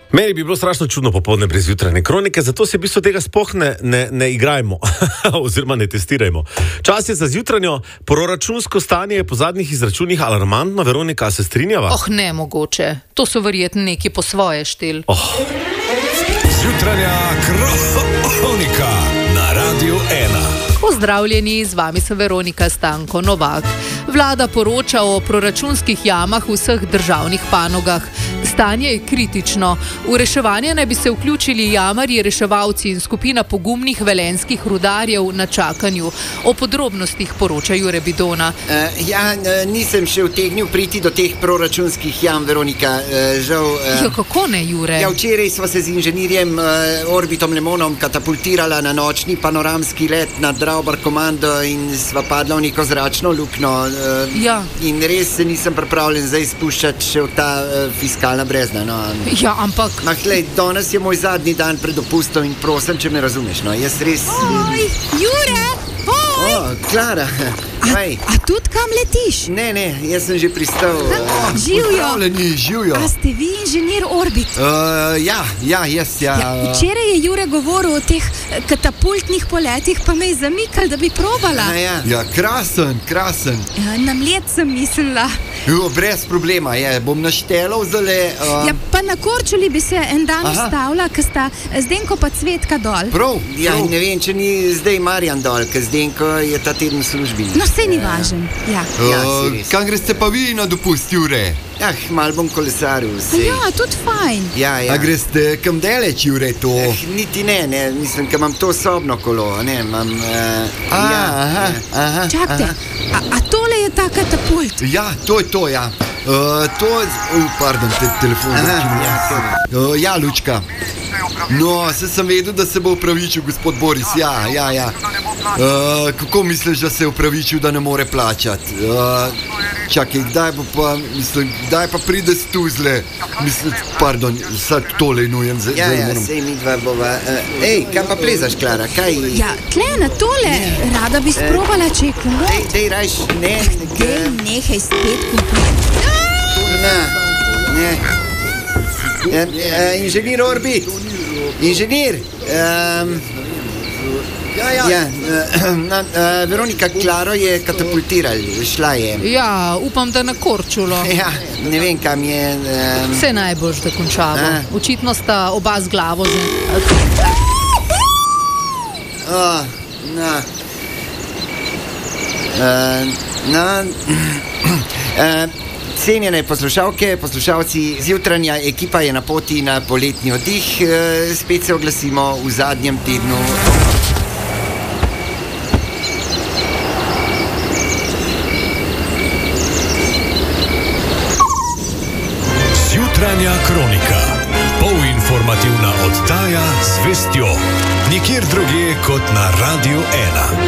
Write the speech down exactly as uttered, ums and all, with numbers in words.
Meni bi bilo strašno čudno popoldne brez jutranje kronike, zato se v bistvu tega sploh ne, ne, ne igrajmo oziroma ne testirajmo. Čas je za zjutranjo. Proračunsko stanje je po zadnjih izračunih alarmantno. Veronika, se strinjava? Oh, ne mogoče. To so verjetno neki po svoje štel. Oh. Zjutranja kronika na Radiu ena. Pozdravljeni, z vami sem Veronika Stanko Novak. Vlada poroča o proračunskih jamah v vseh državnih panogah. Stanje je kritično. V reševanje naj bi se vključili jamarji, reševalci in skupina pogumnih velenjskih rudarjev na čakanju. O podrobnostih poroča Jure Bidona. Uh, ja, nisem še utegnil priti do teh proračunskih jam, Veronika. Uh, žal, uh, jo, kako ne, Jure? Ja, včeraj sva se z inženirjem uh, Orbitom Lemonom katapultirala na nočni panoramski let nad Draubar komando in sva padla v neko zračno luknjo. Uh, ja. In res se nisem pripravljen zdaj spuščati še v ta uh, fiskalna brezna. No. Ja, ampak... Mah, glej, danes je moj zadnji dan pred dopustom in prosim, če me razumeš. No. Jaz res... Oj, Jure! Oj! O, Klara! A, a tudi kam letiš? Ne, ne, jaz sem že pristal. Uh, Živjo! Pozdravljeni, živjo! A ste vi inženir Orbit? Uh, ja, ja, jaz, ja. ja. Včeraj je Jure govoril o teh katapultnih poletih, pa me je zamikal, da bi probala. A, ja. Ja, krasen, krasen. Ja, na mlet sem mislila. Jo, brez problema, je, bom naštelal zdaj. Uh... Ja, pa na Korčuli bi se en dan ustavila, ker sta Zdenko pa Cvetka dol. Prav, ja, prav. Ne vem, če ni zdaj Marjan dol, ker Zdenko je ta teden v službi. No, sej ni važen, ja. Ja, Uh, kam greste pa vi na dopust, Jure? Ah, mal bom kolesaril, sej. Ja, tudi fajn. Ja, ja. A greste kam daleč, Jure, to? Eh, niti ne, ne, mislim, ker imam to sobno kolo, ne, imam... Uh, A, ja, aha, aha. Čakajte, a, a tole je ta katapult? Ja, to je to, ja. Uh, to je... Uh, pardon, te, telefon. Aha, ja, uh, ja, Lučka. No, se sem vedel, da se bo upravičil gospod Boris, ja, ja, ja. Uh, kako misliš, da se je upravičil, da ne more plačati? Uh, čakaj, kdaj pa, pa, mislim, kdaj pa pride stuzle? Mislim, pardon, sad tole nujem. ja, ja, sej mi dva bova. Uh, ej, kaj pa plezaš, Klara, kaj? Ja, tle na tole, rada bi sprovala, če je Dej, komod. dej, rajš, ne, Dej, nehaj spet kupiti. ne, ne. Ja, uh, inženir Orbit, inženir, um, Ja, ja. ja, uh, na, uh, Veronika, Klaro je katapultiral, šla je. Ja, upam, da na Korčulo. Ja, ne vem, kam je... Um, Vse najboljš, da končamo. A. Očitno sta oba z glavo že... oh, na, uh, na, uh, cenjene poslušalke, poslušalci, zjutranja ekipa je na poti na poletni oddih. Uh, spet se oglasimo v zadnjem tednu. Zjutranja kronika. Polinformativna oddaja z vestjo. Nikjer drugje kot na Radiu ena.